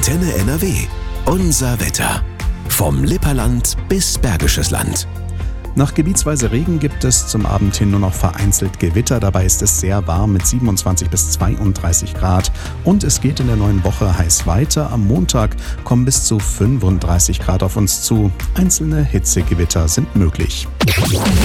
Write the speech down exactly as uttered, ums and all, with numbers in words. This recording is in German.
Antenne N R W. Unser Wetter. Vom Lipperland bis Bergisches Land. Nach gebietsweise Regen gibt es zum Abend hin nur noch vereinzelt Gewitter. Dabei ist es sehr warm mit siebenundzwanzig bis zweiunddreißig Grad. Und es geht in der neuen Woche heiß weiter. Am Montag kommen bis zu fünfunddreißig Grad auf uns zu. Einzelne Hitzegewitter sind möglich.